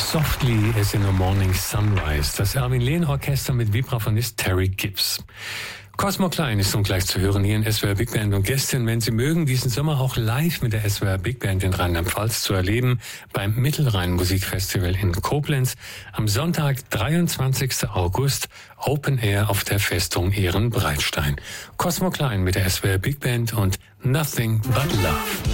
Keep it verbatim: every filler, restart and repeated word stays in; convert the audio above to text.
Softly as in a Morning Sunrise. Das Erwin Lehn Orchester mit Vibraphonist Terry Gibbs. Cosmo Klein ist nun gleich zu hören hier in S W R Big Band und Gästin, wenn Sie mögen, diesen Sommer auch live mit der S W R Big Band in Rheinland-Pfalz zu erleben beim Mittelrhein Musikfestival in Koblenz am Sonntag, dreiundzwanzigsten August, Open Air auf der Festung Ehrenbreitstein. Cosmo Klein mit der S W R Big Band und Nothing But Love.